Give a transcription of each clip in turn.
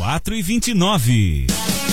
4:29.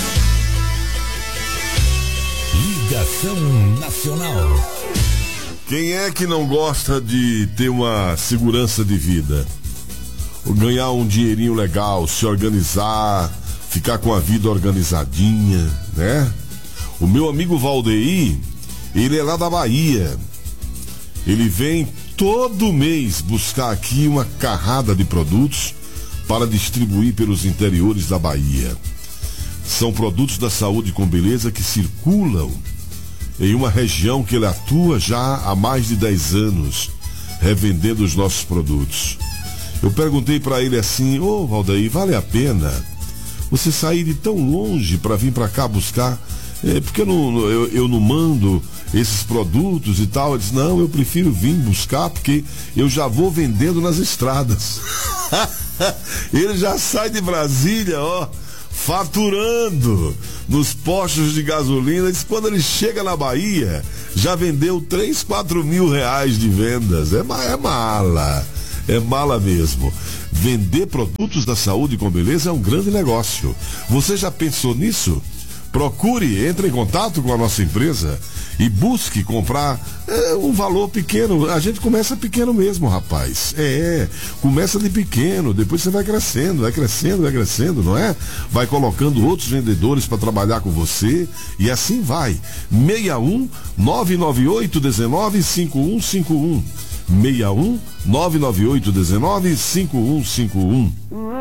Ligação Nacional. Quem é que não gosta de ter uma segurança de vida? Ganhar um dinheirinho legal, se organizar, ficar com a vida organizadinha, né? O meu amigo Valdeir, ele é lá da Bahia. Ele vem todo mês buscar aqui uma carrada de produtos para distribuir pelos interiores da Bahia. São produtos da saúde com beleza que circulam em uma região que ele atua já há mais de 10 anos, revendendo os nossos produtos. Eu perguntei para ele assim: ô Valdeir, vale a pena você sair de tão longe para vir para cá buscar? Porque eu não mando esses produtos e tal. Ele disse: não, eu prefiro vir buscar porque eu já vou vendendo nas estradas. Ele já sai de Brasília, ó, faturando nos postos de gasolina. Diz que quando ele chega na Bahia já vendeu 3, 4 mil reais de vendas. É mala mesmo. Vender produtos da saúde com beleza é um grande negócio. Você já pensou nisso? Procure, entre em contato com a nossa empresa e busque comprar um valor pequeno. A gente começa pequeno mesmo, rapaz. Começa de pequeno, depois você vai crescendo, não é? Vai colocando outros vendedores para trabalhar com você e assim vai. 61 998 19 5151. 61 998 19 5151.